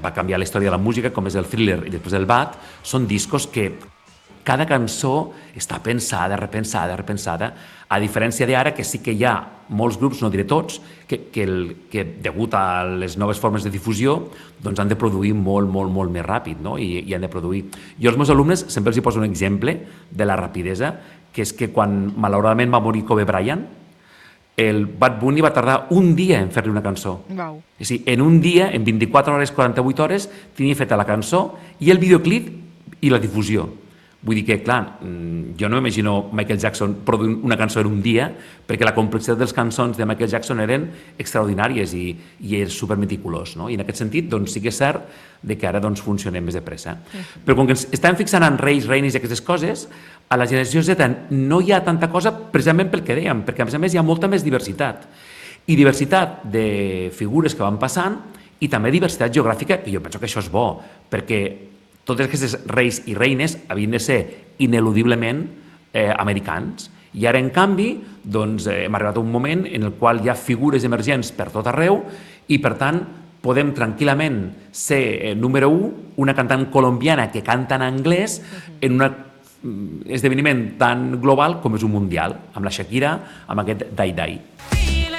va canviar la història de la música, com és el Thriller i després el Bad, són discos que cada cançó està pensada, repensada, a diferència d'ara, que sí que hi ha molts grups, no diré tots, que degut a les noves formes de difusió doncs han de produir molt més ràpid, no? I han de produir... Jo als meus alumnes sempre els poso un exemple de la rapidesa, que és que quan malauradament va morir Kobe Bryant, el Bad Bunny va tardar un dia en fer-li una cançó. Wow. És a dir, en un dia, en 24 hores, 48 hores, tenia feta la cançó i el videoclip i la difusió. Vull dir que, clar, jo no m'imagino Michael Jackson produint una cançó en un dia, perquè la complexitat de les cançons de Michael Jackson eren extraordinàries i és supermeticulós, no? I en aquest sentit, doncs, sí que és cert que ara funcionem més de pressa. Però com que ens estem fixant en reis, reines i aquestes coses, a la generació Z no hi ha tanta cosa precisament pel que dèiem, perquè a més hi ha molta més diversitat. I diversitat de figures que van passant i també diversitat geogràfica, que jo penso que això és bo, perquè totes aquestes reis i reines havien de ser ineludiblement americans. I ara, en canvi, doncs, hem arribat a un moment en el qual hi ha figures emergents per tot arreu i, per tant, podem tranquil·lament ser número 1, una cantant colombiana que canta en anglès en un esdeveniment tan global com és un mundial, amb la Shakira, amb aquest Dai Dai.